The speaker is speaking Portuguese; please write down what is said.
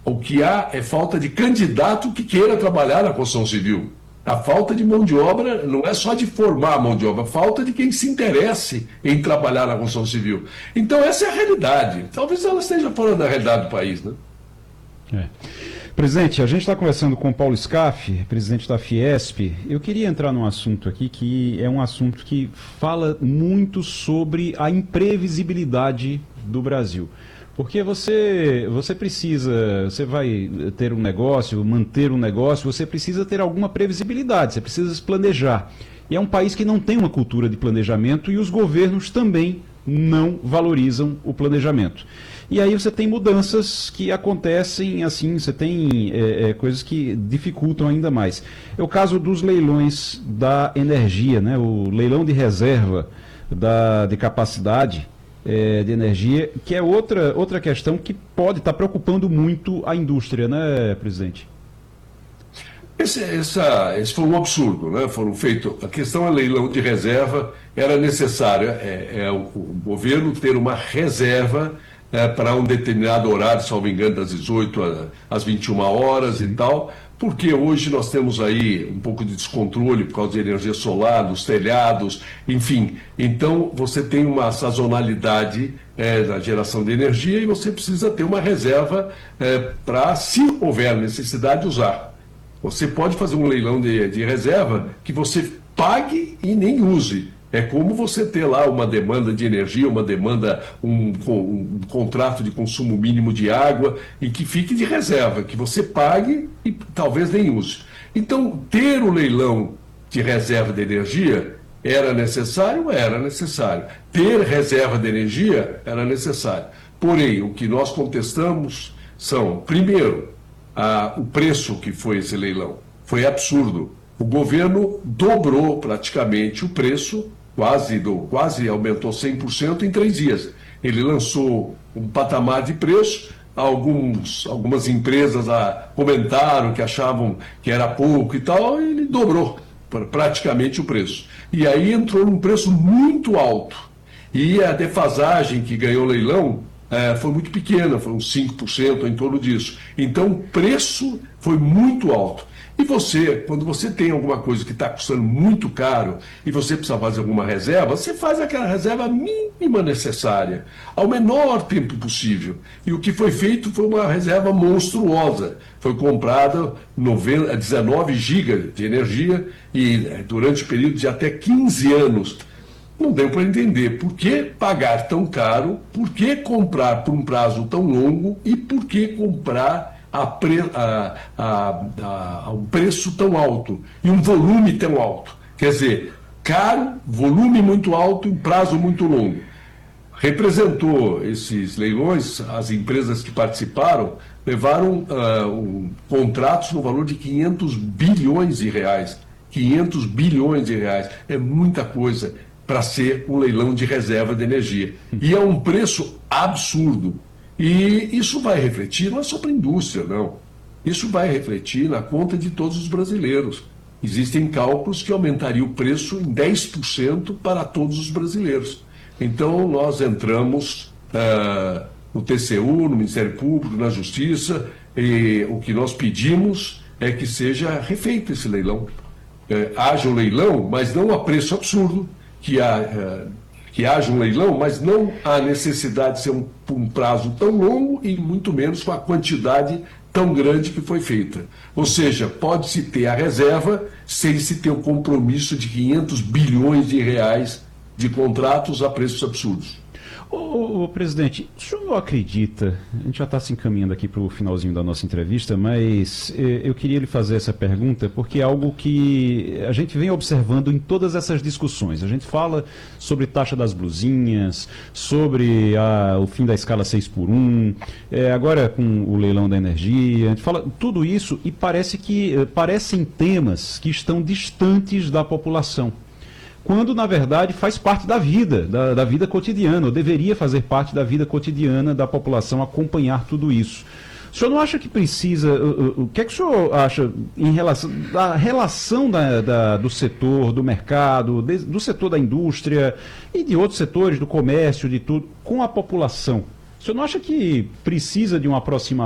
O que há é falta de candidato que queira trabalhar na construção civil. A falta de mão de obra não é só de formar a mão de obra, falta de quem se interesse em trabalhar na construção civil. Então essa é a realidade. Talvez ela esteja fora da realidade do país, né? Presidente, a gente está conversando com o Paulo Scaff, presidente da Fiesp. Eu queria entrar num assunto aqui que é um assunto que fala muito sobre a imprevisibilidade do Brasil. Porque você vai ter um negócio, manter um negócio, você precisa ter alguma previsibilidade, você precisa se planejar. E é um país que não tem uma cultura de planejamento e os governos também não valorizam o planejamento. E aí você tem mudanças que acontecem assim, você tem coisas que dificultam ainda mais. É o caso dos leilões da energia, né? O leilão de reserva de capacidade de energia, que é outra questão que pode estar preocupando muito a indústria, né, presidente? Esse foi um absurdo, né? Foram feitos. A questão é leilão de reserva, era necessário o governo ter uma reserva para um determinado horário, se não me engano, das 18 às 21 horas e tal, porque hoje nós temos aí um pouco de descontrole por causa de energia solar, dos telhados, enfim. Então, você tem uma sazonalidade na geração de energia e você precisa ter uma reserva para, se houver necessidade, usar. Você pode fazer um leilão de reserva que você pague e nem use. É como você ter lá uma demanda de energia, um contrato de consumo mínimo de água e que fique de reserva, que você pague e talvez nem use. Então, ter o leilão de reserva de energia era necessário? Era necessário. Ter reserva de energia era necessário. Porém, o que nós contestamos são, primeiro, o preço que foi esse leilão. Foi absurdo. O governo dobrou praticamente o preço, quase aumentou 100% em 3 dias. Ele lançou um patamar de preço, algumas empresas comentaram que achavam que era pouco e tal, e ele dobrou praticamente o preço. E aí entrou num preço muito alto. E a defasagem que ganhou o leilão foi muito pequena, foi uns 5% em torno disso. Então o preço foi muito alto. E quando você tem alguma coisa que está custando muito caro e você precisa fazer alguma reserva, você faz aquela reserva mínima necessária, ao menor tempo possível. E o que foi feito foi uma reserva monstruosa. Foi comprada 19 gigas de energia e durante o período de até 15 anos. Não deu para entender por que pagar tão caro, por que comprar por um prazo tão longo e por que comprar a um preço tão alto e um volume tão alto. Quer dizer, caro, volume muito alto e um prazo muito longo. Representou esses leilões, as empresas que participaram, levaram contratos no valor de 500 bilhões de reais. 500 bilhões de reais. É muita coisa para ser um leilão de reserva de energia. E é um preço absurdo. E isso vai refletir, não é só para a indústria, não. Isso vai refletir na conta de todos os brasileiros. Existem cálculos que aumentariam o preço em 10% para todos os brasileiros. Então, nós entramos no TCU, no Ministério Público, na Justiça, e o que nós pedimos é que seja refeito esse leilão. Haja um leilão, mas não a preço absurdo, que haja um leilão, mas não há necessidade de ser um prazo tão longo e muito menos com a quantidade tão grande que foi feita. Ou seja, pode-se ter a reserva sem se ter o compromisso de 500 bilhões de reais de contratos a preços absurdos. Ô, presidente, o senhor não acredita, a gente já está se encaminhando aqui para o finalzinho da nossa entrevista, mas eu queria lhe fazer essa pergunta porque é algo que a gente vem observando em todas essas discussões. A gente fala sobre taxa das blusinhas, sobre o fim da escala 6x1, agora com o leilão da energia, a gente fala tudo isso e parecem temas que estão distantes da população, quando, na verdade, faz parte da vida, da vida cotidiana, ou deveria fazer parte da vida cotidiana da população acompanhar tudo isso. O senhor não acha que precisa... O que é que o senhor acha em relação da relação do setor, do mercado, do setor da indústria e de outros setores, do comércio, de tudo, com a população? O senhor não acha que precisa de uma aproximação